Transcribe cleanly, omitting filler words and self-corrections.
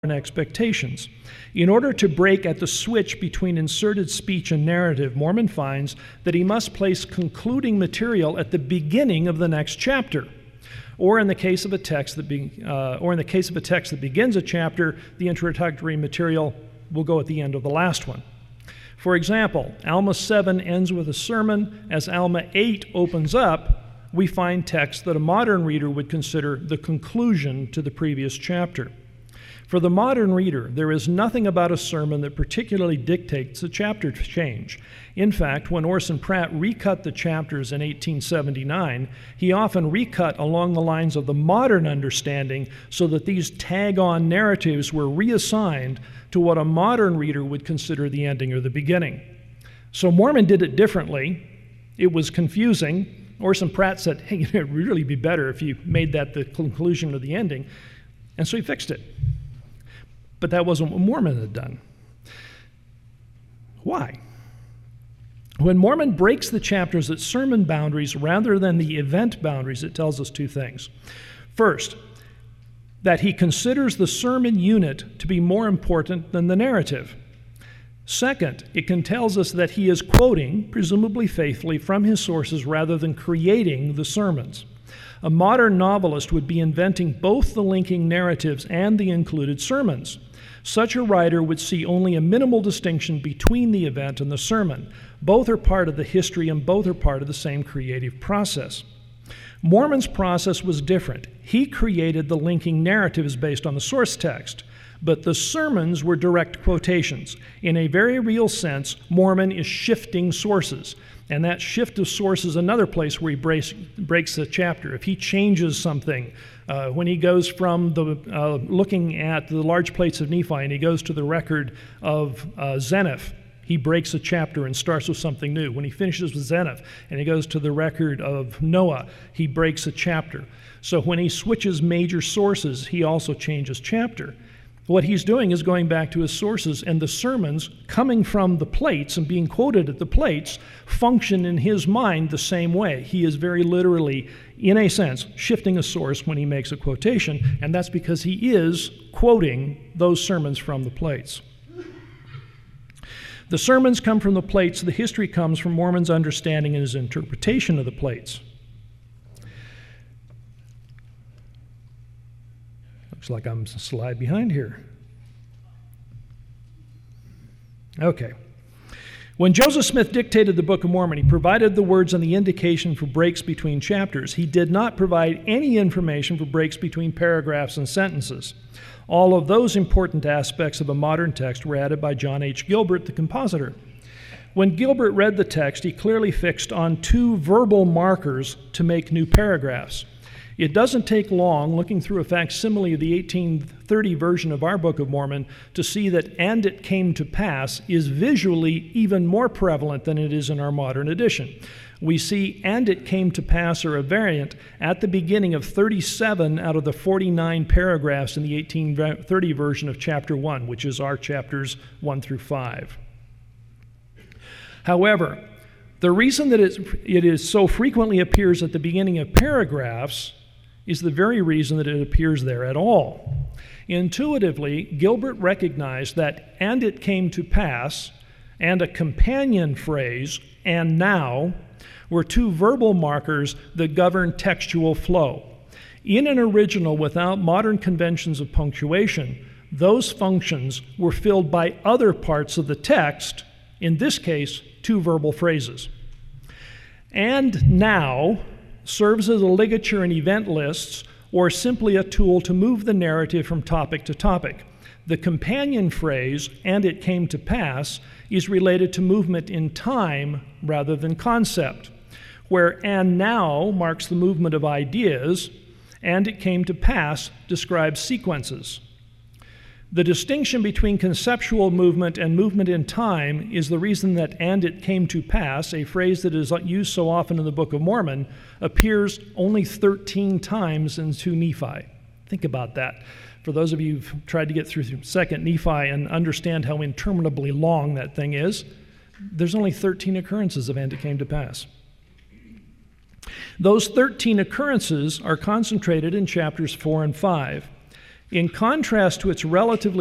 expectations. In order to break at the switch between inserted speech and narrative, Mormon finds that he must place concluding material at the beginning of the next chapter. Or in the case of a text that begins a chapter, the introductory material will go at the end of the last one. For example, Alma 7 ends with a sermon. As Alma 8 opens up, we find text that a modern reader would consider the conclusion to the previous chapter. For the modern reader, there is nothing about a sermon that particularly dictates a chapter change. In fact, when Orson Pratt recut the chapters in 1879, he often recut along the lines of the modern understanding so that these tag-on narratives were reassigned to what a modern reader would consider the ending or the beginning. So Mormon did it differently. It was confusing. Orson Pratt said, hey, it would really be better if you made that the conclusion or the ending. And so he fixed it. But that wasn't what Mormon had done. Why? When Mormon breaks the chapters at sermon boundaries rather than the event boundaries, it tells us two things. First, that he considers the sermon unit to be more important than the narrative. Second, it tells us that he is quoting, presumably faithfully, from his sources rather than creating the sermons. A modern novelist would be inventing both the linking narratives and the included sermons. Such a writer would see only a minimal distinction between the event and the sermon. Both are part of the history and both are part of the same creative process. Mormon's process was different. He created the linking narratives based on the source text, but the sermons were direct quotations. In a very real sense, Mormon is shifting sources. And that shift of source is another place where he breaks the chapter. If he changes something, when he goes from looking at the large plates of Nephi and he goes to the record of Zeniff, he breaks a chapter and starts with something new. When he finishes with Zeniff and he goes to the record of Noah, he breaks a chapter. So when he switches major sources, he also changes chapter. What he's doing is going back to his sources, and the sermons coming from the plates and being quoted at the plates function in his mind the same way. He is very literally, in a sense, shifting a source when he makes a quotation, and that's because he is quoting those sermons from the plates. The sermons come from the plates. The history comes from Mormon's understanding and his interpretation of the plates. Looks like I'm a slide behind here. Okay. When Joseph Smith dictated the Book of Mormon, he provided the words and the indication for breaks between chapters. He did not provide any information for breaks between paragraphs and sentences. All of those important aspects of a modern text were added by John H. Gilbert, the compositor. When Gilbert read the text, he clearly fixed on two verbal markers to make new paragraphs. It doesn't take long, looking through a facsimile of the 1830 version of our Book of Mormon, to see that "and it came to pass" is visually even more prevalent than it is in our modern edition. We see "and it came to pass" or a variant at the beginning of 37 out of the 49 paragraphs in the 1830 version of chapter 1, which is our chapters 1 through 5. However, the reason that it is so frequently appears at the beginning of paragraphs is the very reason that it appears there at all. Intuitively, Gilbert recognized that "and it came to pass" and a companion phrase, "and now," were two verbal markers that govern textual flow. In an original without modern conventions of punctuation, those functions were filled by other parts of the text, in this case, two verbal phrases. "And now" serves as a ligature in event lists or simply a tool to move the narrative from topic to topic. The companion phrase, "and it came to pass," is related to movement in time rather than concept, where "and now" marks the movement of ideas, "and it came to pass" describes sequences. The distinction between conceptual movement and movement in time is the reason that "and it came to pass," a phrase that is used so often in the Book of Mormon, appears only 13 times in 2 Nephi. Think about that. For those of you who've tried to get through 2nd Nephi and understand how interminably long that thing is, there's only 13 occurrences of "and it came to pass." Those 13 occurrences are concentrated in chapters 4 and 5. In contrast to its relatively